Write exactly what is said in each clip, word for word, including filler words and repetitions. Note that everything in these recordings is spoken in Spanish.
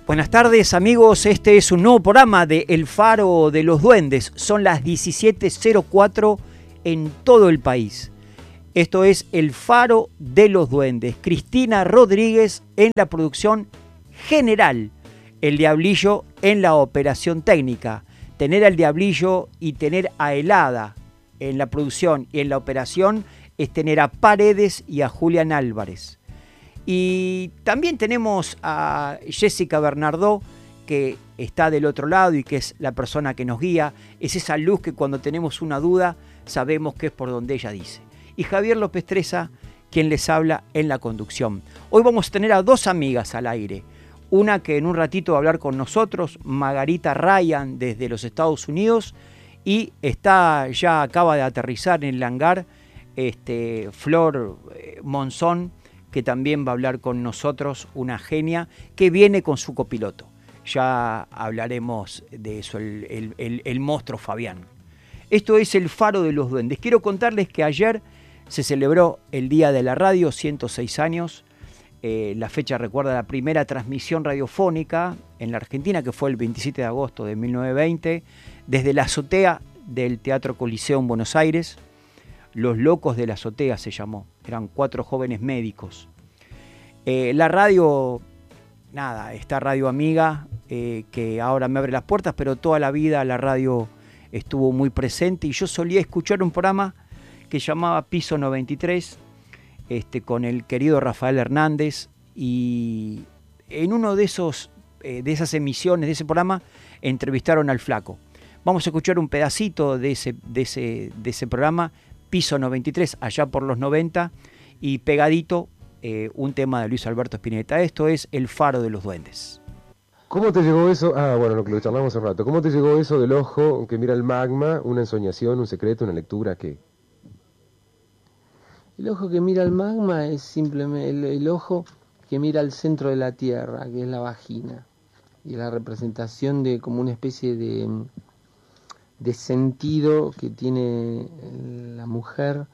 Buenas tardes amigos, este es un nuevo programa de El Faro de los Duendes. Son las diecisiete cero cuatro en todo el país. Esto es El Faro de los Duendes. Cristina Rodríguez en la producción general. El Diablillo en la operación técnica. Tener al Diablillo y tener a Helada en la producción y en la operación es tener a Paredes y a Julián Álvarez. Y también tenemos a Jessica Bernardó, que está del otro lado y que es la persona que nos guía. Es esa luz que cuando tenemos una duda sabemos que es por donde ella dice. Y Javier López Treza, quien les habla en la conducción. Hoy vamos a tener a dos amigas al aire. Una que en un ratito va a hablar con nosotros, Margarita Ryan desde los Estados Unidos. Y está, ya acaba de aterrizar en el hangar, este, Flor eh, Monzón, que también va a hablar con nosotros, una genia, que viene con su copiloto. Ya hablaremos de eso, el, el, el, el monstruo Fabián. Esto es El Faro de los Duendes. Quiero contarles que ayer se celebró el Día de la Radio, ciento seis años. Eh, la fecha recuerda la primera transmisión radiofónica en la Argentina, que fue el veintisiete de agosto de mil novecientos veinte, desde la azotea del Teatro Coliseo en Buenos Aires. Los Locos de la Azotea se llamó. Eran cuatro jóvenes médicos. Eh, la radio, nada, esta radio amiga, eh, que ahora me abre las puertas, pero toda la vida la radio estuvo muy presente. Y yo solía escuchar un programa que llamaba Piso noventa y tres, este, con el querido Rafael Hernández. Y en uno de, esos, eh, de esas emisiones, de ese programa, entrevistaron al Flaco. Vamos a escuchar un pedacito de ese, de ese, de ese programa, Piso noventa y tres, allá por los noventa, y pegadito eh, un tema de Luis Alberto Spinetta. Esto es El Faro de los Duendes. ¿Cómo te llegó eso? Ah, bueno, lo que lo charlamos hace rato. ¿Cómo te llegó eso del ojo que mira el magma, una ensoñación, un secreto, una lectura, qué? El ojo que mira el magma es simplemente el, el ojo que mira al centro de la Tierra, que es la vagina, y la representación de como una especie de... de sentido que tiene la mujer,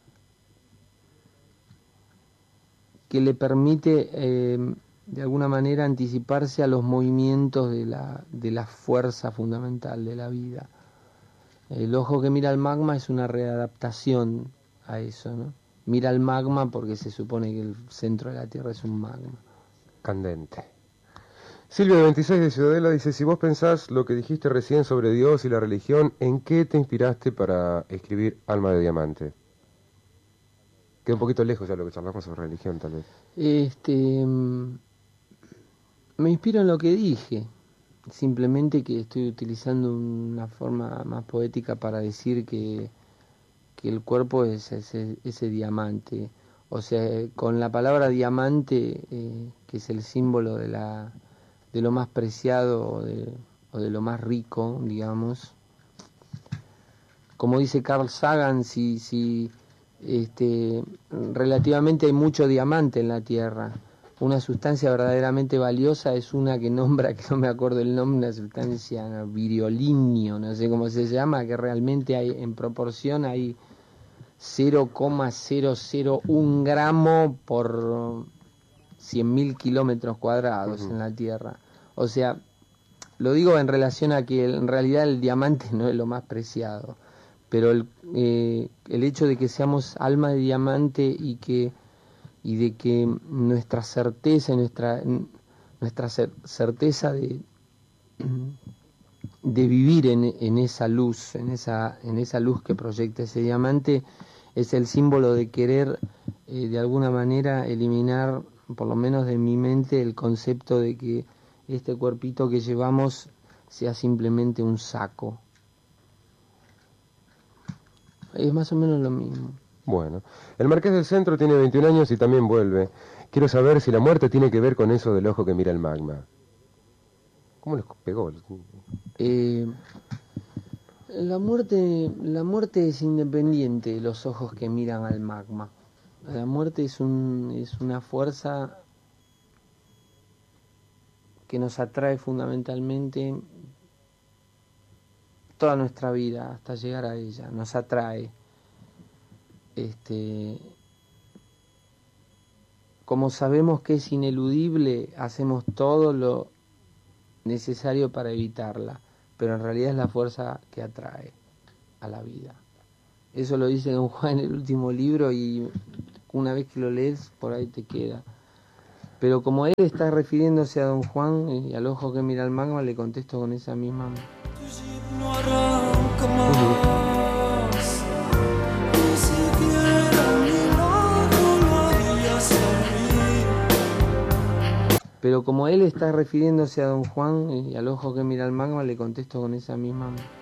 que le permite eh, de alguna manera anticiparse a los movimientos de la, de la fuerza fundamental de la vida. El ojo que mira al magma es una readaptación a eso, ¿no? Mira al magma porque se supone que el centro de la Tierra es un magma. Candente. Silvia de veintiséis de Ciudadela dice, si vos pensás lo que dijiste recién sobre Dios y la religión, ¿en qué te inspiraste para escribir Alma de Diamante? Queda un poquito lejos ya lo que charlamos sobre religión, tal vez. Este, me inspiro en lo que dije, simplemente que estoy utilizando una forma más poética para decir que, que el cuerpo es ese, ese diamante. O sea, con la palabra diamante, eh, que es el símbolo de la... de lo más preciado o de, o de lo más rico, digamos. Como dice Carl Sagan, si, si este, relativamente hay mucho diamante en la Tierra, una sustancia verdaderamente valiosa es una que nombra, que no me acuerdo el nombre, una sustancia viriolíneo, no sé cómo se llama, que realmente hay en proporción hay cero coma cero cero uno gramo por cien mil kilómetros cuadrados uh-huh. en la Tierra. O sea, lo digo en relación a que en realidad el diamante no es lo más preciado, pero el, eh, el hecho de que seamos alma de diamante y que y de que nuestra certeza, nuestra nuestra certeza de de vivir en, en esa luz, en esa en esa luz que proyecta ese diamante, es el símbolo de querer eh, de alguna manera eliminar, por lo menos de mi mente, el concepto de que este cuerpito que llevamos sea simplemente un saco. Es más o menos lo mismo. Bueno, el Marqués del Centro tiene veintiún años y también vuelve. Quiero saber si la muerte tiene que ver con eso del ojo que mira el magma. ¿Cómo les pegó? Eh, la muerte, la muerte es independiente de los ojos que miran al magma. La muerte es un, es una fuerza que nos atrae fundamentalmente toda nuestra vida hasta llegar a ella, nos atrae. Este, como sabemos que es ineludible, hacemos todo lo, necesario para evitarla, pero en realidad es la fuerza que atrae a la vida. Eso lo dice Don Juan en el último libro y una vez que lo lees por ahí te queda. Pero como él está refiriéndose a Don Juan y al ojo que mira al magma, le contesto con esa misma... Pero como él está refiriéndose a Don Juan y al ojo que mira al magma, le contesto con esa misma...